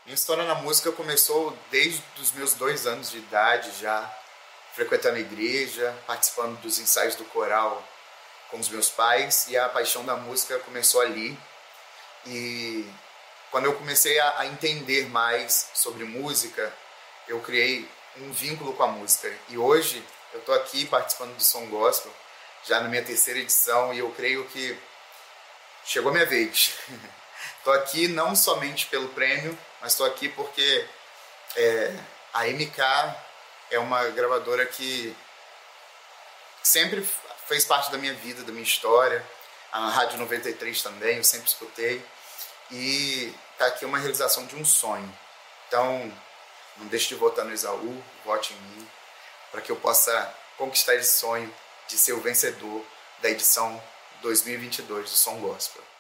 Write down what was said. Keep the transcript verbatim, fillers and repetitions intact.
Minha história na música começou desde os meus dois anos de idade, já frequentando a igreja, participando dos ensaios do coral com os meus pais, e a paixão da música começou ali. E quando eu comecei a, a entender mais sobre música, eu criei um vínculo com a música. E hoje eu estou aqui participando do Som Gospel, já na minha terceira edição, e eu creio que chegou a minha vez. Estou aqui não somente pelo prêmio, mas estou aqui porque é, a M K é uma gravadora que sempre fez parte da minha vida, da minha história. A Rádio noventa e três também, eu sempre escutei. E está aqui uma realização de um sonho. Então, não deixe de votar no Esaú, vote em mim, para que eu possa conquistar esse sonho de ser o vencedor da edição dois mil e vinte e dois do Som Gospel.